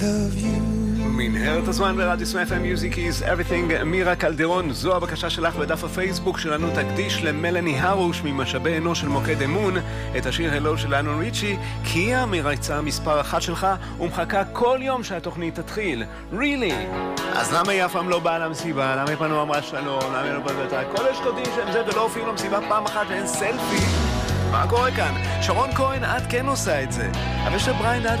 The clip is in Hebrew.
מנהרת הזמן ברדיו סמי FM Music is Everything. מירה קלדרון, זו הבקשה שלך בדף הפייסבוק שלנו. תקדיש למלני הרוש ממשאבי אנוש של מוקד אמון את השיר הלו של אנון ריצ'י, כי המריצה מספר 1 שלך ומחכה כל יום שהתוכנית תתחיל. really? אז למה היא אף פעם לא באה למסיבה? למה היא פנו אמרה שלום? למה היא לא בגלתה? כל השקוטים של זה ולא הופיעו למסיבה פעם אחת ואין סלפי. מה קורה כאן? שרון כהן, את כן עושה את זה. אבל שבריין